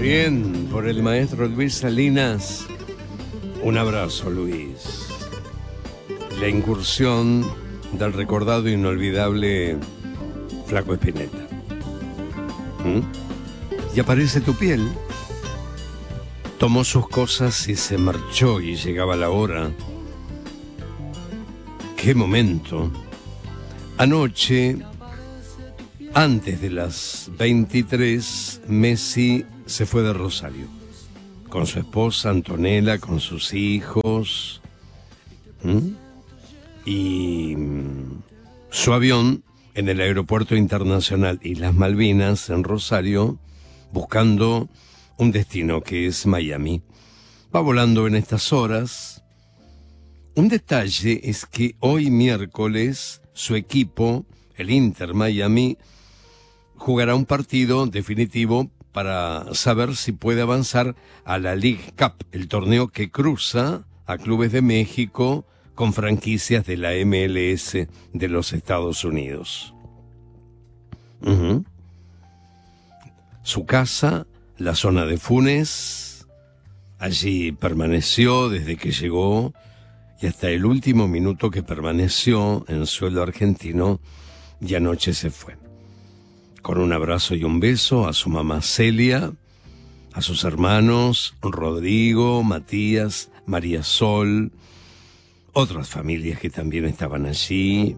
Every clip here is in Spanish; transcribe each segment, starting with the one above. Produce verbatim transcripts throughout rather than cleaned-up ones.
Bien, por el maestro Luis Salinas. Un abrazo, Luis. La incursión del recordado e inolvidable Flaco Espineta. ¿Mm? Y aparece Tu Piel. Tomó sus cosas y se marchó y llegaba la hora. ¡Qué momento! Anoche, antes de las veintitrés, Messi se fue de Rosario. Con su esposa Antonella, con sus hijos. ¿Mm? Y su avión en el Aeropuerto Internacional Islas Malvinas, en Rosario, buscando un destino que es Miami. Va volando en estas horas. Un detalle es que hoy miércoles su equipo, el Inter Miami, jugará un partido definitivo para saber si puede avanzar a la League Cup, el torneo que cruza a clubes de México con franquicias de la M L S de los Estados Unidos. Uh-huh. Su casa, la zona de Funes, allí permaneció desde que llegó y hasta el último minuto que permaneció en suelo argentino, y anoche se fue. Con un abrazo y un beso a su mamá Celia, a sus hermanos Rodrigo, Matías, María Sol, otras familias que también estaban allí,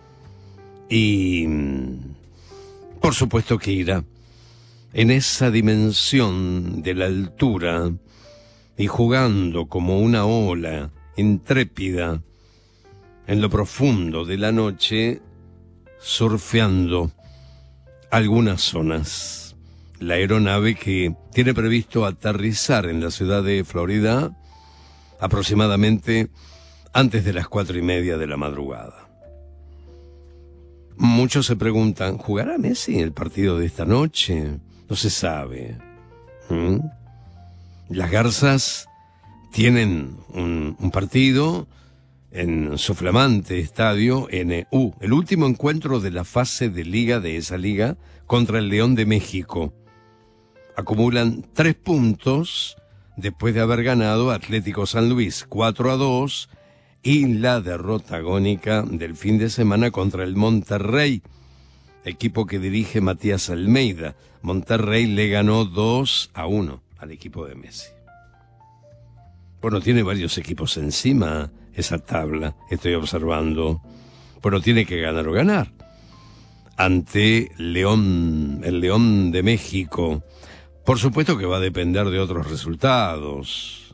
y por supuesto que irá en esa dimensión de la altura y jugando como una ola intrépida en lo profundo de la noche, surfeando algunas zonas. La aeronave que tiene previsto aterrizar en la ciudad de Florida aproximadamente antes de las cuatro y media de la madrugada. Muchos se preguntan, ¿jugará Messi el partido de esta noche? No se sabe. ¿Mm? Las Garzas tienen un, un partido en su flamante estadio N U, el último encuentro de la fase de liga de esa liga contra el León de México. Acumulan tres puntos después de haber ganado Atlético San Luis cuatro a dos y la derrota agónica del fin de semana contra el Monterrey, equipo que dirige Matías Almeida. Monterrey le ganó dos a uno al equipo de Messi. Bueno, tiene varios equipos encima esa tabla, estoy observando. Bueno, tiene que ganar o ganar. Ante León, el León de México. Por supuesto que va a depender de otros resultados.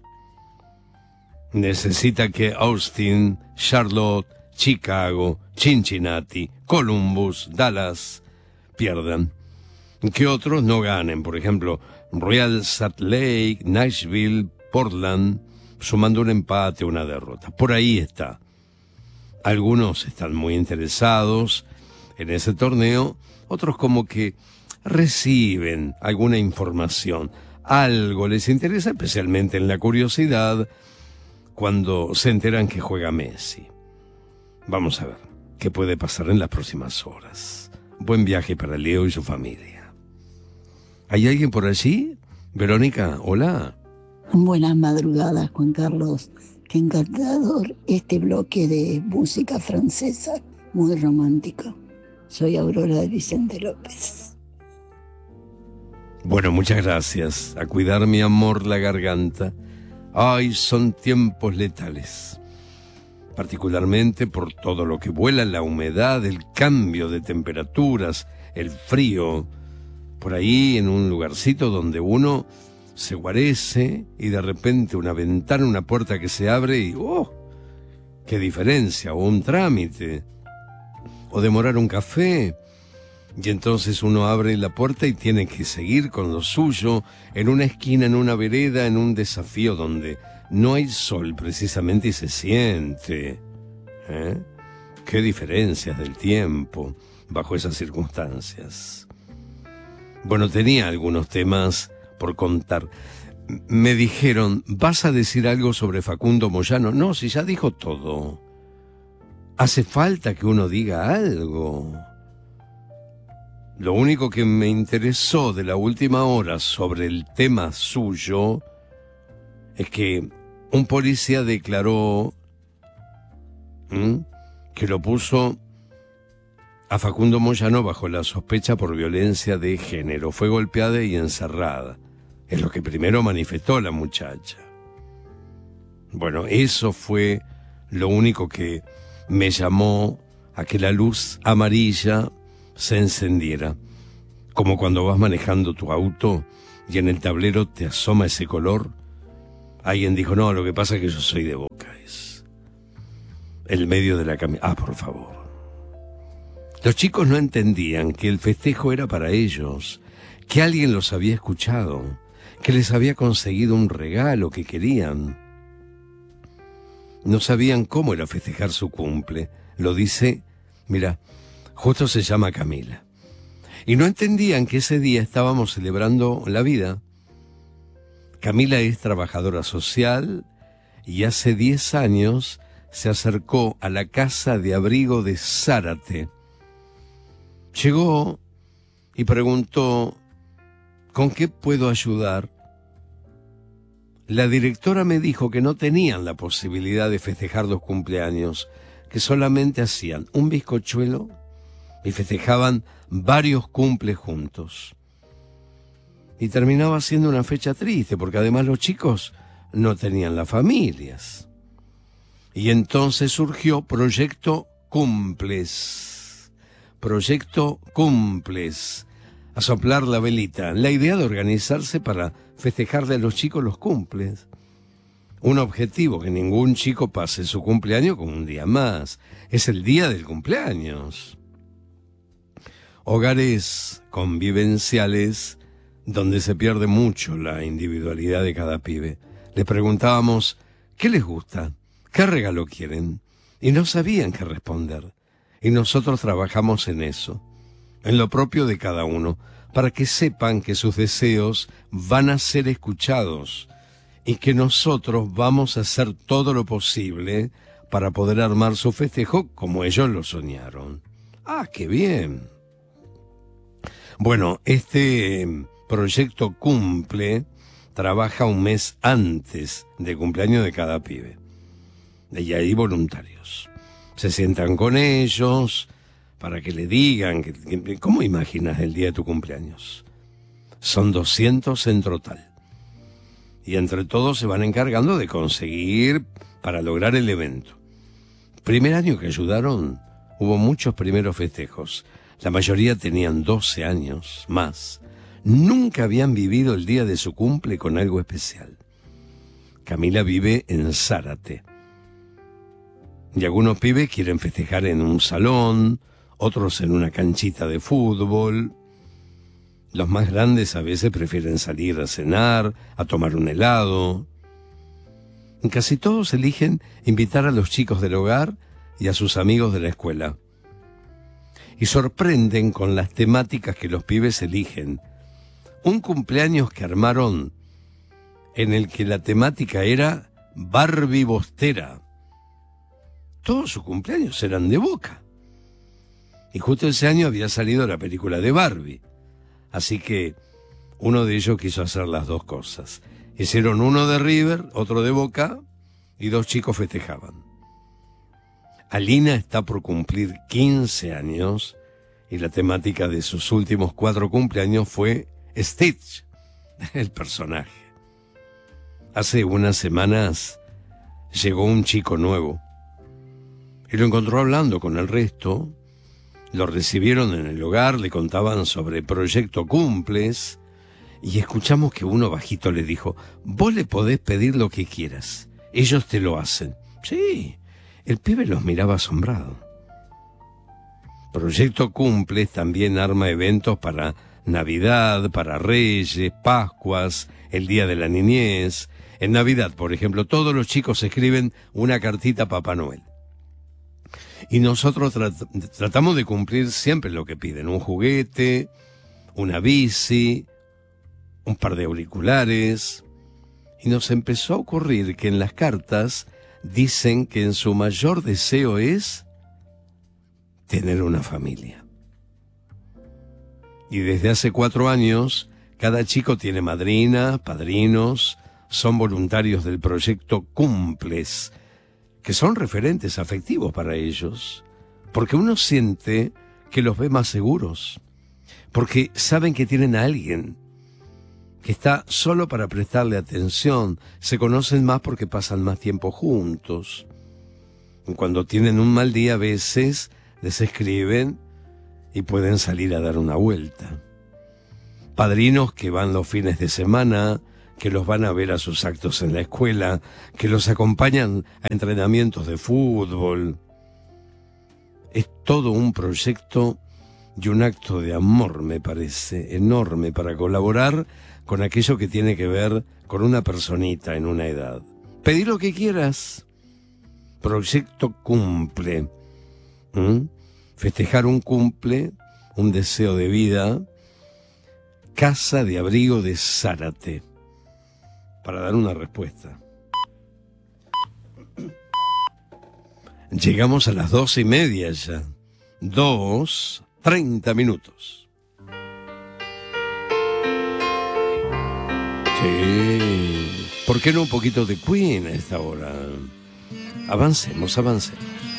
Necesita que Austin, Charlotte, Chicago, Cincinnati, Columbus, Dallas pierdan. Que otros no ganen, por ejemplo, Real Salt Lake, Nashville, Portland, sumando un empate o una derrota. Por ahí está. Algunos están muy interesados en ese torneo, otros como que reciben alguna información. Algo les interesa, especialmente en la curiosidad, cuando se enteran que juega Messi. Vamos a ver qué puede pasar en las próximas horas. Buen viaje para Leo y su familia. ¿Hay alguien por allí? Verónica, hola. Buenas madrugadas, Juan Carlos. Qué encantador este bloque de música francesa, muy romántico. Soy Aurora de Vicente López. Bueno, muchas gracias. A cuidar, mi amor, la garganta. Ay, son tiempos letales. Particularmente por todo lo que vuela, la humedad, el cambio de temperaturas, el frío. Por ahí, en un lugarcito donde uno se guarece y de repente una ventana, una puerta que se abre y ¡oh! ¡Qué diferencia! O un trámite, o demorar un café, y entonces uno abre la puerta y tiene que seguir con lo suyo, en una esquina, en una vereda, en un desafío donde no hay sol precisamente y se siente. ¿Eh? ¡Qué diferencias del tiempo bajo esas circunstancias! Bueno, tenía algunos temas por contar. Me dijeron, ¿vas a decir algo sobre Facundo Moyano? No, si ya dijo todo. Hace falta que uno diga algo. Lo único que me interesó de la última hora sobre el tema suyo es que un policía declaró ¿m? que lo puso a Facundo Moyano bajo la sospecha por violencia de género. Fue golpeada y encerrada. Es lo que primero manifestó la muchacha. Bueno, eso fue lo único que me llamó a que la luz amarilla se encendiera. Como cuando vas manejando tu auto y en el tablero te asoma ese color. Alguien dijo, no, lo que pasa es que yo soy de Boca. Es el medio de la camisa. Ah, por favor. Los chicos no entendían que el festejo era para ellos, que alguien los había escuchado, que les había conseguido un regalo que querían. No sabían cómo era festejar su cumple. Lo dice, mira, justo se llama Camila. Y no entendían que ese día estábamos celebrando la vida. Camila es trabajadora social y hace diez años se acercó a la casa de abrigo de Zárate. Llegó y preguntó, ¿con qué puedo ayudar? La directora me dijo que no tenían la posibilidad de festejar los cumpleaños, que solamente hacían un bizcochuelo y festejaban varios cumples juntos. Y terminaba siendo una fecha triste, porque además los chicos no tenían las familias. Y entonces surgió Proyecto Cumples. Proyecto Cumples. A soplar la velita. La idea de organizarse para festejarle a los chicos los cumples. Un objetivo, que ningún chico pase su cumpleaños como un día más. Es el día del cumpleaños. Hogares convivenciales donde se pierde mucho la individualidad de cada pibe. Les preguntábamos, ¿qué les gusta? ¿Qué regalo quieren? Y no sabían qué responder. Y nosotros trabajamos en eso, en lo propio de cada uno, para que sepan que sus deseos van a ser escuchados y que nosotros vamos a hacer todo lo posible para poder armar su festejo como ellos lo soñaron. ¡Ah, qué bien! Bueno, este proyecto Cumple trabaja un mes antes del cumpleaños de cada pibe. Y hay voluntarios. Se sientan con ellos para que le digan, que, que, ¿cómo imaginas el día de tu cumpleaños? Son doscientos en total. Y entre todos se van encargando de conseguir para lograr el evento. Primer año que ayudaron, hubo muchos primeros festejos. La mayoría tenían doce años más. Nunca habían vivido el día de su cumple con algo especial. Camila vive en Zárate. Y algunos pibes quieren festejar en un salón, otros en una canchita de fútbol. Los más grandes a veces prefieren salir a cenar, a tomar un helado. Casi todos eligen invitar a los chicos del hogar y a sus amigos de la escuela. Y sorprenden con las temáticas que los pibes eligen. Un cumpleaños que armaron en el que la temática era Barbie Bostera. Todos sus cumpleaños eran de Boca. Y justo ese año había salido la película de Barbie. Así que uno de ellos quiso hacer las dos cosas. Hicieron uno de River, otro de Boca, y dos chicos festejaban. Alina está por cumplir quince años y la temática de sus últimos cuatro cumpleaños fue Stitch, el personaje. Hace unas semanas llegó un chico nuevo y lo encontró hablando con el resto. Lo recibieron en el hogar, le contaban sobre Proyecto Cumples y escuchamos que uno bajito le dijo, vos le podés pedir lo que quieras, ellos te lo hacen. Sí. El pibe los miraba asombrado. Proyecto Cumples también arma eventos para Navidad, para Reyes, Pascuas, el Día de la Niñez. En Navidad, por ejemplo, todos los chicos escriben una cartita a Papá Noel. Y nosotros trat- tratamos de cumplir siempre lo que piden. Un juguete, una bici, un par de auriculares. Y nos empezó a ocurrir que en las cartas dicen que en su mayor deseo es tener una familia. Y desde hace cuatro años, cada chico tiene madrina, padrinos, son voluntarios del proyecto Cumples, que son referentes afectivos para ellos, porque uno siente que los ve más seguros, porque saben que tienen a alguien que está solo para prestarle atención, se conocen más porque pasan más tiempo juntos. Y cuando tienen un mal día a veces les escriben y pueden salir a dar una vuelta. Padrinos que van los fines de semana, que los van a ver a sus actos en la escuela, que los acompañan a entrenamientos de fútbol. Es todo un proyecto y un acto de amor, me parece, enorme para colaborar con aquello que tiene que ver con una personita en una edad. Pedí lo que quieras. Proyecto Cumple. ¿Mm? Festejar un cumple, un deseo de vida. Casa de Abrigo de Zárate. Para dar una respuesta. Llegamos a las doce y media ya. Dos, treinta minutos. Sí. ¿Por qué no un poquito de Queen a esta hora? Avancemos, avancemos.